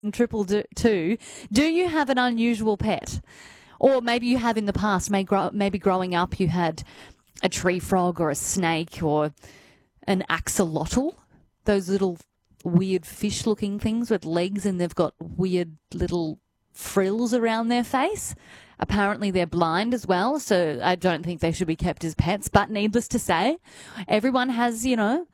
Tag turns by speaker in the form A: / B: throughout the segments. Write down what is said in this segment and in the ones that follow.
A: 222. Do you have an unusual pet? Or maybe you have in the past, maybe growing up you had a tree frog or a snake or an axolotl, those little weird fish-looking things with legs and they've got weird little frills around their face. Apparently they're blind as well, so I don't think they should be kept as pets. But needless to say, everyone has,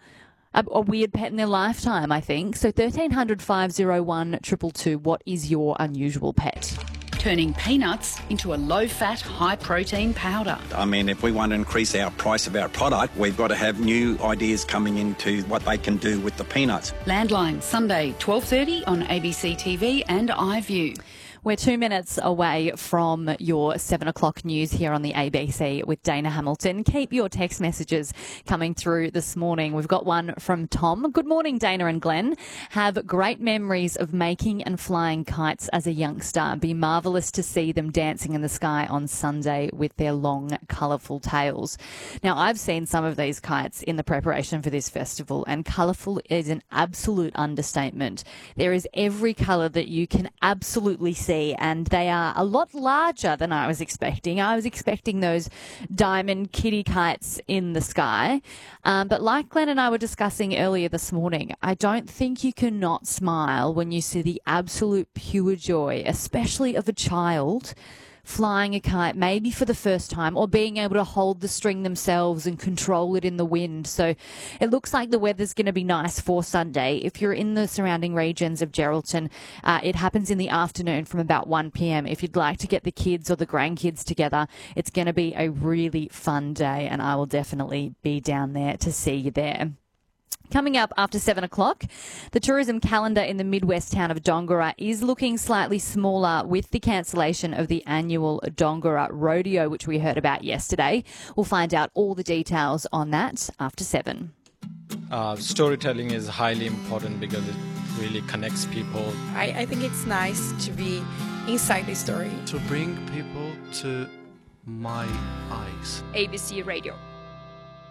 A: a weird pet in their lifetime, I think. So 1300 501 222, what is your unusual pet?
B: Turning peanuts into a low-fat, high-protein powder.
C: I mean, if we want to increase our price of our product, we've got to have new ideas coming into what they can do with the peanuts.
B: Landline, Sunday, 12:30 on ABC TV and iView.
A: We're 2 minutes away from your 7 o'clock news here on the ABC with Dana Hamilton. Keep your text messages coming through this morning. We've got one from Tom. Good morning, Dana and Glenn. Have great memories of making and flying kites as a youngster. Be marvellous to see them dancing in the sky on Sunday with their long, colourful tails. Now, I've seen some of these kites in the preparation for this festival, and colourful is an absolute understatement. There is every colour that you can absolutely see, and they are a lot larger than I was expecting. I was expecting those diamond kitty kites in the sky. But like Glenn and I were discussing earlier this morning, I don't think you can not smile when you see the absolute pure joy, especially of a child, flying a kite, maybe for the first time, or being able to hold the string themselves and control it in the wind. So it looks like the weather's going to be nice for Sunday. If you're in the surrounding regions of Geraldton, it happens in the afternoon from about 1 p.m. If you'd like to get the kids or the grandkids together, it's going to be a really fun day, and I will definitely be down there to see you there. Coming up after 7 o'clock, the tourism calendar in the Midwest town of Dongara is looking slightly smaller with the cancellation of the annual Dongara Rodeo, which we heard about yesterday. We'll find out all the details on that after 7.
D: Storytelling is highly important because it really connects people.
E: I think it's nice to be inside the story.
F: To bring people to my eyes.
G: ABC Radio.